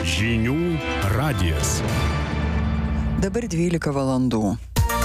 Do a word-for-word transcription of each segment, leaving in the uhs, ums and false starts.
Žinių radijas. Dabar dvylika valandų.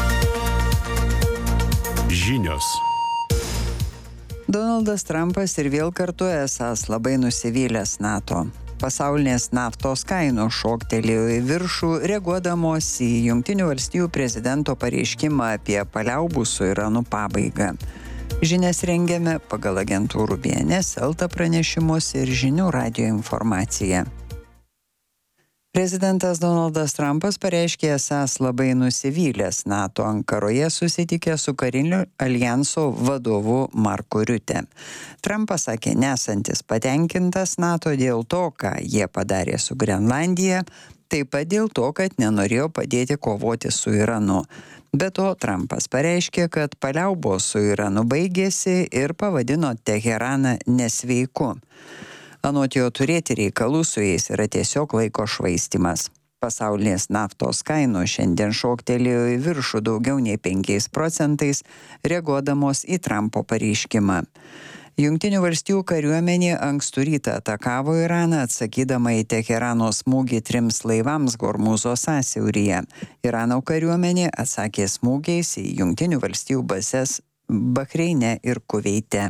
Žinios. Donaldas Trumpas ir vėl kartu esąs labai nusivylęs NATO. Pasaulinės naftos kainos šoktelėjo į viršų, reaguodamos į Jungtinių valstijų prezidento pareiškimą apie paliaubų su Iranu pabaigą. Žinias rengiame pagal agentūrų B N S, Elta pranešimus ir Žinių radijo informaciją. Prezidentas Donaldas Trumpas pareiškė esąs labai nusivylęs NATO Ankaroje susitikę su kariniu alijanso vadovu Marku Riute. Trumpas sakė nesantis patenkintas NATO dėl to, ką jie padarė su Grenlandija, taip pat dėl to, kad nenorėjo padėti kovoti su Iranu. Be to, Trumpas pareiškė, kad paliaubos su Iranu baigėsi ir pavadino Teheraną nesveiku. Anot jo, turėti reikalų su jais yra tiesiog laiko švaistymas. Pasaulinės naftos kainos šiandien šoktelėjo į viršų daugiau nei penkiais procentais, reaguodamos į Trumpo pareiškimą. Jungtinių valstijų kariuomenė ankstų rytą atakavo Iraną, atsakydama į Teherano smūgį trims laivams Hormūzo sąsiauryje. Irano kariuomenė atsakė smūgiais į Jungtinių valstijų bazes Bahreine ir Kuveite.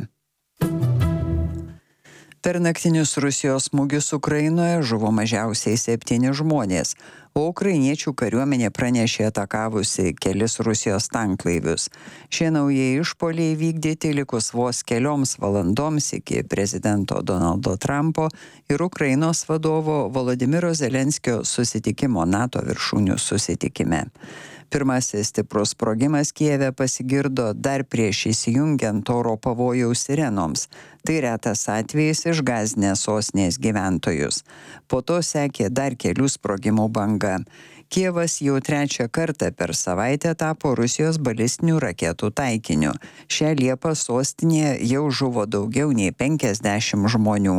Per naktinius Rusijos smūgius Ukrainoje žuvo mažiausiai septyni žmonės, o ukrainiečių kariuomenė pranešė atakavusi kelis Rusijos tanklaivius. Šie naujieji išpuoliai vykdyti likus vos kelioms valandoms iki prezidento Donaldo Trumpo ir Ukrainos vadovo Volodymyro Zelenskio susitikimo NATO viršūnių susitikime. Pirmasis stiprus sprogimas Kijeve pasigirdo dar prieš įsijungiant oro pavojaus sirenoms. Tai retas atvejis išgąsdinęs sostinės gyventojus. Po to sekė dar kelių sprogimų banga. Kijevas jau trečią kartą per savaitę tapo Rusijos balistinių raketų taikiniu. Šią Liepą sostinėje jau žuvo daugiau nei penkiasdešimt žmonių.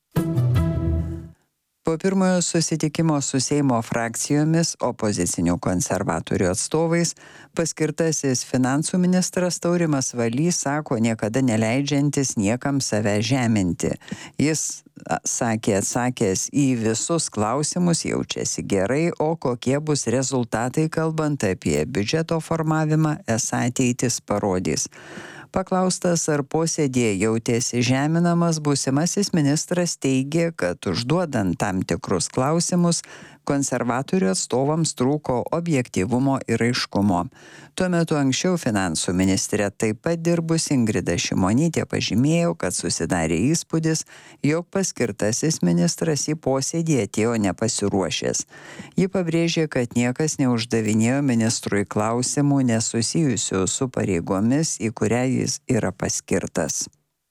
Po pirmojo susitikimo su Seimo frakcijomis, opozicinių konservatorių atstovais, paskirtasis finansų ministras Taurimas Valys sako niekada neleidžiantis niekam save žeminti. Jis sakė atsakęs į visus klausimus jaučiasi gerai, o kokie bus rezultatai kalbant apie biudžeto formavimą, esą ateitis parodys. Paklaustas, ar posėdėje jautėsi žeminamas, būsimasis ministras teigė, kad užduodant tam tikrus klausimus, konservatorių atstovams trūko objektyvumo ir aiškumo. Tuo metu anksčiau finansų ministrė taip pat dirbusi Ingrida Šimonytė pažymėjo, kad susidarė įspūdis, jog paskirtasis ministras į posėdį atėjo nepasiruošęs. Ji pabrėžė, kad niekas neuždavinėjo ministrui klausimų nesusijusių su pareigomis, į kurią jis yra paskirtas.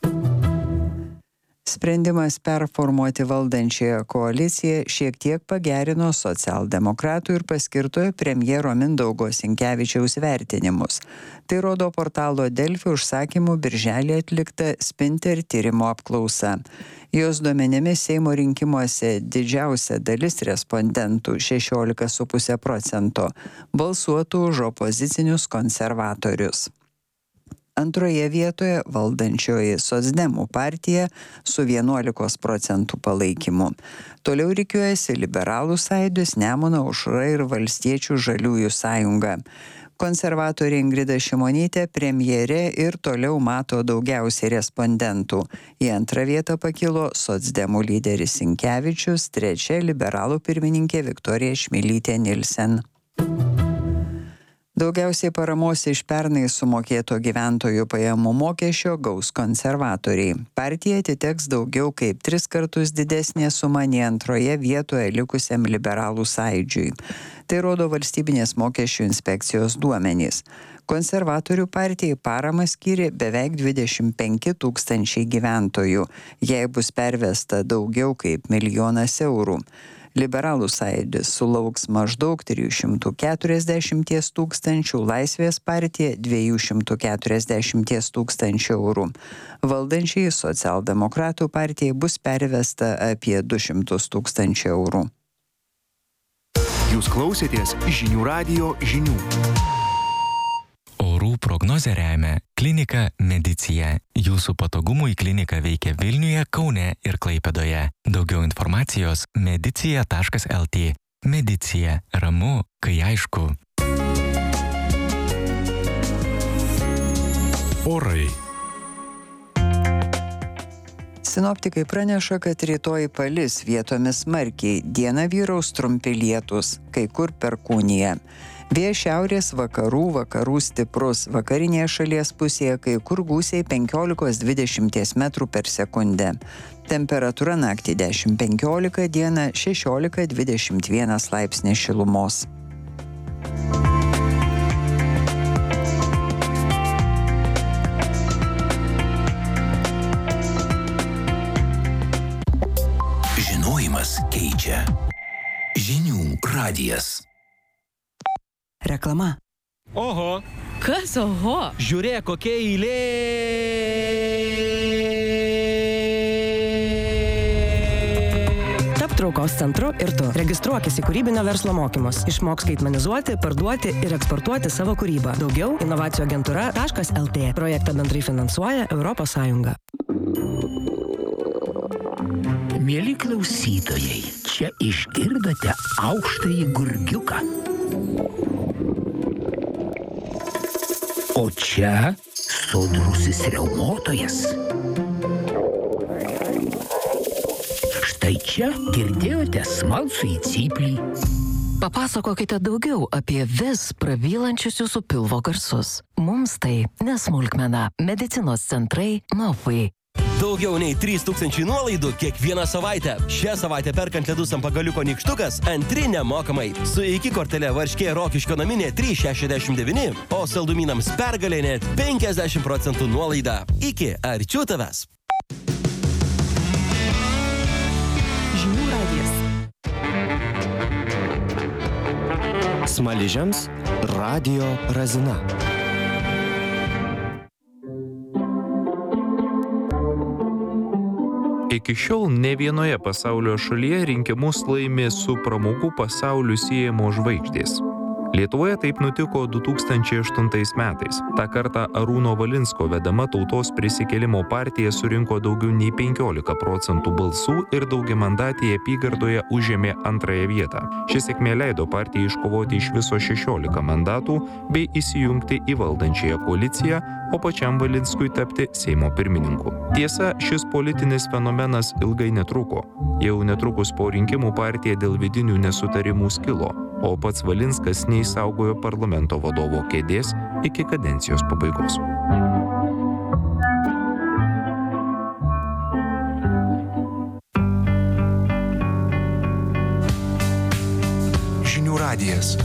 Sprendimas performuoti valdančiąją koaliciją šiek tiek pagerino socialdemokratų ir paskirtojo premjero Mindaugo Sinkevičiaus vertinimus. Tai rodo portalo Delfi užsakymų birželį atlikta Spinter tyrimo apklausa. Jos duomenimis Seimo rinkimuose didžiausia dalis respondentų šešiolika su puse procento balsuotų už opozicinius konservatorius. Antroje vietoje valdančioji Socdemų partija su vienuolikos procentų palaikymu. Toliau rikiuojasi Liberalų sąjūdis, Nemuno aušra ir Valstiečių žaliųjų sąjunga. Konservatorė Ingrida Šimonytė premjerė ir toliau mato daugiausiai respondentų. Į antrą vietą pakilo Socdemų lyderis Sinkevičius, trečia Liberalų pirmininkė Viktorija Čmilytė Nilsen. Daugiausiai paramos iš pernai sumokėto gyventojų pajamų mokesčio gaus konservatoriai. Partija atiteks daugiau kaip tris kartus didesnė suma nei antroje vietoje likusiam Liberalų sąjūdžiui. Tai rodo valstybinės mokesčių inspekcijos duomenys. Konservatorių partijai paramą skyrė beveik dvidešimt penki tūkstančiai gyventojų, jei bus pervesta daugiau kaip milijonas eurų. Liberalų sąjūdis sulauks maždaug trijų šimtų keturiasdešimt tūkstančių, Laisvės partija dviejų šimtų keturiasdešimt tūkstančių eurų. Valdančiai socialdemokratų partijai bus pervesta apie du šimtus tūkstančių eurų. Jūs klausėtės Žinių radijo žinių. orų prognozę remia klinika Medicija. Jūsų patogumui klinika veikia Vilniuje, Kaune ir Klaipėdoje. Daugiau informacijos medicija taškas lt. Medicija. Ramu, kai aišku. Orai. Sinoptikai praneša, kad rytoj palis vietomis smarkiai, dieną vyraus trumpi lietūs, kai kur perkūnija. Vėjas šiaurės vakarų, vakarų stiprus, vakarinėje šalies pusėje kai kur gūsiai penkiolika dvidešimt metrų per sekundę. Temperatūra naktį dešimt penkiolika, dieną šešiolika dvidešimt vienas laipsnis šilumos. Žinojimas keičia. Žinių radijas. Reklama. Oho. Kas oho? Žiūrėk, kokia eilė. Tap traukos centru ir tu. Registruokis į kūrybinio verslo mokymus. Išmok skaitmenizuoti, parduoti ir eksportuoti savo kūrybą. Daugiau inovacijų agentūra taškas lt. Projektą bendrai finansuoja Europos Sąjunga. Mieli klausytojai, čia išgirdote aukštąjį gurgiuką. O čia sodrusis riaumotojas. Štai čia girdėjote smalsųjį cyplį. Papasakokite daugiau apie vis prabylančius jūsų pilvo garsus. Mums tai nesmulkmena. Medicinos centrai Nofai. Daugiau nei trys tūkstančiai nuolaidų kiekvieną savaitę. Šią savaitę perkant ledus ant pagaliuko nykštukas, antri nemokamai. Su iki kortele Varškė Rokiškio naminė trys šešiasdešimt devyni, o saldumynams Pergalė net penkiasdešimt procentų nuolaida. Iki arčiau tavęs. Žinių radijas. Smaližiams Radio Razina. Iki šiol ne vienoje pasaulio šalyje rinkimus laimė su pramogų pasauliu siejamos žvaigždės. Lietuvoje taip nutiko du tūkstančiai aštuntais metais. Ta kartą Arūno Valinsko vedama Tautos prisikėlimo partija surinko daugiau nei penkiolika procentų balsų ir daugiamandatėje apygardoje užėmė antrąją vietą. Ši sėkmė leido partijai iškovoti iš viso šešiolika mandatų bei įsijungti į valdančiąją koaliciją, o pačiam Valinskui tapti Seimo pirmininku. Tiesa, šis politinis fenomenas ilgai netruko. Jau netrukus po rinkimų partija dėl vidinių nesutarimų skilo, o pats Valinskas neišsaugojo parlamento vadovo kėdės iki kadencijos pabaigos. Žinių radijas.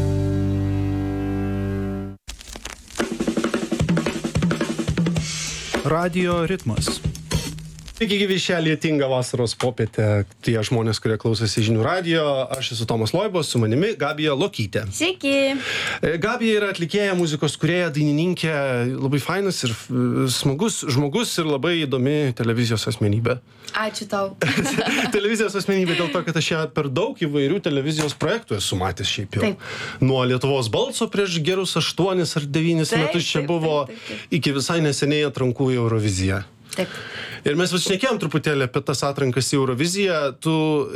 Radio ritmas. Sveiki gyvi šią lietingą vasaros popietę, tie žmonės, kurie klausosi Žinių radijo. Aš esu Tomas Loibos, su manimi Gabija Lokytė. Sveiki. Gabija yra atlikėja, muzikos kūrėja, dainininkė, labai fainas ir smagus žmogus ir labai įdomi televizijos asmenybė. Ačiū tau. Televizijos asmenybė dėl to, kad aš ją per daug įvairių televizijos projektų esu matęs šiaip jau. Taip. Nuo Lietuvos balso prieš gerus aštuonis ar devynis Taip, metus čia taip, buvo taip, taip, taip. iki visai neseniai atrankų į Euroviziją. Taip. Ir mes vis šnekėjom truputėlį apie tas atrankas į Euroviziją. Tu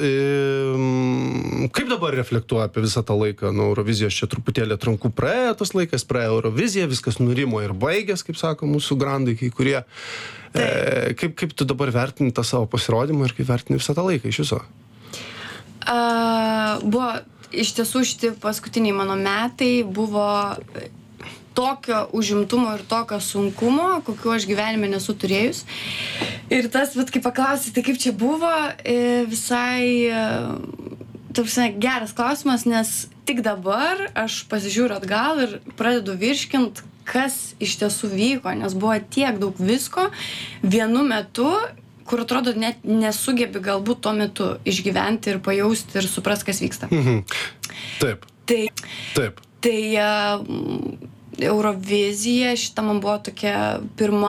e, kaip dabar reflektuoji apie visą tą laiką? Nuo Eurovizijos čia truputėlį atrankų praėjo tas laikas, praėjo Eurovizija, viskas nurimo ir baigės, kaip sako mūsų grandai, kai kurie. E, kaip, kaip tu dabar vertini tą savo pasirodymą ir kaip vertini visą tą laiką iš viso? Uh, buvo, iš tiesų, šitie paskutiniai mano metai buvo tokio užimtumo ir tokio sunkumo, kokiu aš gyvenime nesu turėjus. Ir tas, vat, kai paklausai, tai kaip čia buvo, visai, tarsi, geras klausimas, nes tik dabar aš pasižiūriu atgal ir pradedu virškint, kas iš tiesų vyko, nes buvo tiek daug visko vienu metu, kur atrodo net nesugebi galbūt tuo metu išgyventi ir pajausti ir suprast, kas vyksta. Mhm. Taip. Tai, Taip. Tai uh, Eurovizija šita man buvo tokia pirma